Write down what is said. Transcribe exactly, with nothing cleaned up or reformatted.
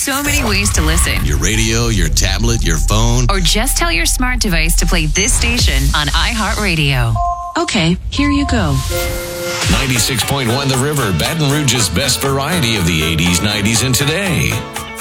so many ways to listen. Your radio, your tablet, your phone. Or just tell your smart device to play this station on iHeartRadio. Okay, here you go. ninety-six point one The River, Baton Rouge's best variety of the eighties, nineties, and today.